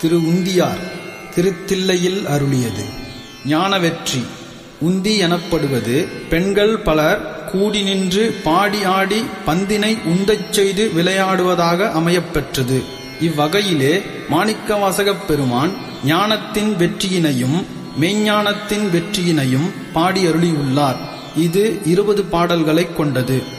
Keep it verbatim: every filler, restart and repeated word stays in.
திரு உந்தியார் திருத்தில்லையில் அருளியது. ஞான வெற்றி. உந்தி எனப்படுவது பெண்கள் பலர் கூடி நின்று பாடி ஆடி பந்தினை உந்தச் செய்து விளையாடுவதாக அமையப்பெற்றது. இவ்வகையிலே மாணிக்கவாசகப் பெருமான் ஞானத்தின் வெற்றியினையும் மெய்ஞானத்தின் வெற்றியினையும் பாடி அருளியுள்ளார். இது இருபது பாடல்களைக் கொண்டது.